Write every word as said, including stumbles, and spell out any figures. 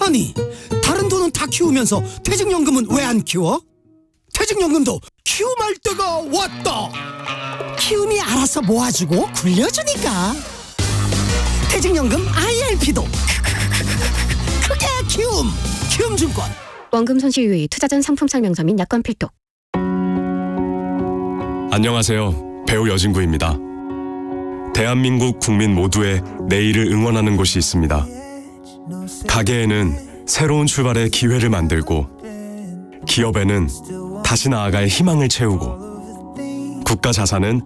아니, 다른 돈은 다 키우면서 퇴직연금은 왜 안 키워? 퇴직연금도 키움할 때가 왔다. 키움이 알아서 모아주고 굴려주니까. 퇴직연금 아이알피도 크게 키움. 키움증권. 원금 손실 유의, 투자 전 상품 설명서 및 약관 필독. 안녕하세요. 배우 여진구입니다. 대한민국 국민 모두의 내일을 응원하는 곳이 있습니다. 가게에는 새로운 출발의 기회를 만들고, 기업에는 다시 나아갈 희망을 채우고, 국가 자산은